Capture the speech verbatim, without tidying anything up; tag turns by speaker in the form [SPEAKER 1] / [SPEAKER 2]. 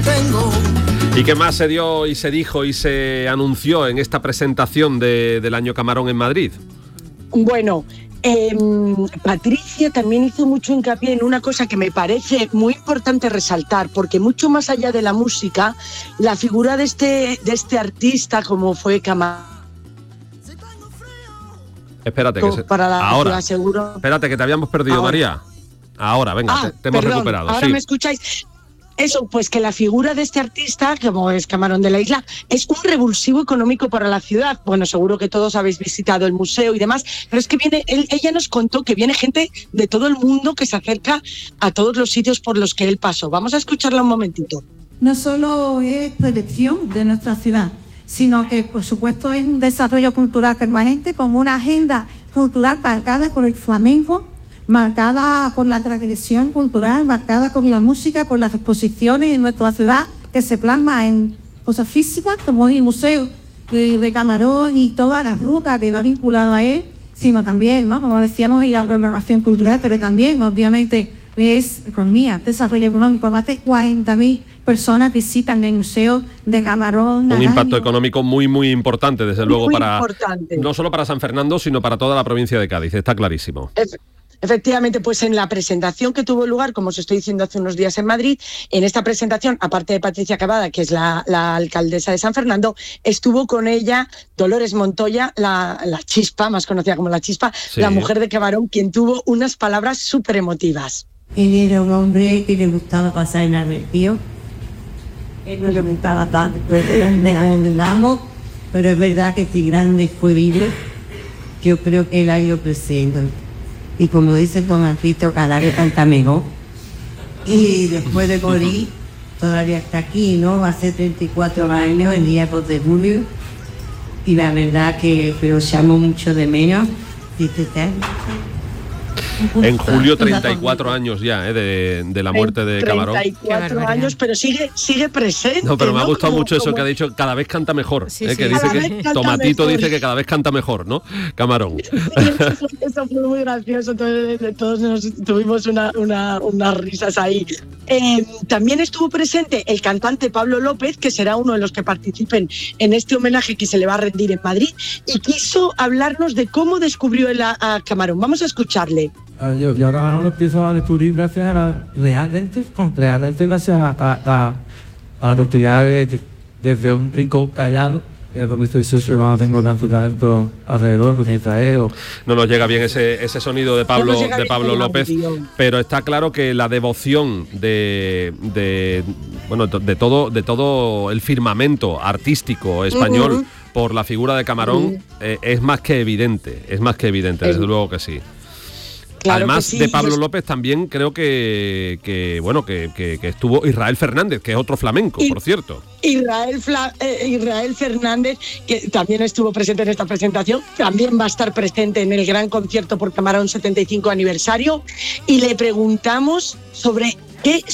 [SPEAKER 1] ¿Y qué más se dio y se dijo y se anunció en esta presentación de, del Año Camarón en Madrid?
[SPEAKER 2] Bueno, eh, Patricia también hizo mucho hincapié en una cosa que me parece muy importante resaltar, porque mucho más allá de la música, la figura de este, de este artista como fue Camarón.
[SPEAKER 1] Espérate, que se...
[SPEAKER 2] para la
[SPEAKER 1] ahora,
[SPEAKER 2] ciudad, seguro.
[SPEAKER 1] Espérate, que te habíamos perdido,
[SPEAKER 2] ahora.
[SPEAKER 1] María. Ahora, venga,
[SPEAKER 2] ah,
[SPEAKER 1] te, te hemos
[SPEAKER 2] perdón,
[SPEAKER 1] recuperado.
[SPEAKER 2] Ahora
[SPEAKER 1] sí.
[SPEAKER 2] me escucháis. Eso, pues que la figura de este artista, como es Camarón de la Isla, es un revulsivo económico para la ciudad. Bueno, seguro que todos habéis visitado el museo y demás, pero es que viene, él, ella nos contó que viene gente de todo el mundo que se acerca a todos los sitios por los que él pasó. Vamos a escucharla un momentito.
[SPEAKER 3] No solo es proyección de nuestra ciudad, sino que, por supuesto, es un desarrollo cultural permanente con una agenda cultural marcada por el flamenco, marcada por la tradición cultural, marcada con la música, por las exposiciones en nuestra ciudad, que se plasma en cosas físicas, como el museo de, de Camarón y toda la ruta que va vinculada a él, sino también, ¿no?, como decíamos, y la programación cultural, pero también, obviamente, es economía, desarrollo económico. Más de cuarenta mil personas visitan el museo de Camarón.
[SPEAKER 1] Un impacto económico muy, muy importante, desde luego,
[SPEAKER 2] muy
[SPEAKER 1] para
[SPEAKER 2] importante.
[SPEAKER 1] No solo para San Fernando, sino para toda la provincia de Cádiz, está clarísimo.
[SPEAKER 2] Es... Efectivamente, pues en la presentación que tuvo lugar, como os estoy diciendo, hace unos días en Madrid, en esta presentación, aparte de Patricia Cavada, que es la, la alcaldesa de San Fernando, estuvo con ella Dolores Montoya, la, la Chispa, más conocida como la Chispa, sí. La mujer de Camarón, quien tuvo unas palabras súper emotivas.
[SPEAKER 3] Él era un hombre que le gustaba pasar en el río. Él no le gustaba tanto, pero es verdad que este grande fue vivo. Yo creo que él ha ido presente. Y como dice Tomatito, cada vez canta mejor. Y después de morir, todavía está aquí, ¿no? Hace treinta y cuatro años, el día dos de julio. Y la verdad que lo llamo mucho de menos. Dice,
[SPEAKER 1] en julio, treinta y cuatro años ya, ¿eh? de, de la muerte de Camarón.
[SPEAKER 2] treinta y cuatro años, pero sigue, sigue presente.
[SPEAKER 1] No, pero me ha gustado
[SPEAKER 2] como,
[SPEAKER 1] mucho eso
[SPEAKER 2] como...
[SPEAKER 1] que ha dicho, cada vez canta mejor.
[SPEAKER 3] Sí,
[SPEAKER 1] ¿eh?
[SPEAKER 3] sí.
[SPEAKER 1] Que dice que Tomatito mejor. Dice que cada vez canta mejor, ¿no? Camarón.
[SPEAKER 2] Sí, eso, eso fue muy gracioso, todos, todos nos tuvimos una, una, unas risas ahí. Eh, también estuvo presente el cantante Pablo López, que será uno de los que participen en este homenaje que se le va a rendir en Madrid, y quiso hablarnos de cómo descubrió él a, a Camarón. Vamos a escucharle.
[SPEAKER 4] Yo, yo ahora lo empiezo a descubrir gracias a la, realmente, realmente gracias a, a, a, a la oportunidad de, desde un rincón callado, que es donde estoy no tengo tanto talento alrededor, pues Israel.
[SPEAKER 1] No nos llega bien ese, ese sonido de Pablo, no de Pablo López, pero está claro que la devoción de, de bueno de todo, de todo el firmamento artístico español uh-huh. por la figura de Camarón uh-huh. eh, es más que evidente, es más que evidente, desde uh-huh. luego que sí. Claro. Además sí, de Pablo López también creo que, que bueno que, que, que estuvo Israel Fernández, que es otro flamenco, y, por cierto.
[SPEAKER 2] Israel, Fla, eh, Israel Fernández, que también estuvo presente en esta presentación, también va a estar presente en el gran concierto por Camarón setenta y cinco aniversario, y le preguntamos sobre qué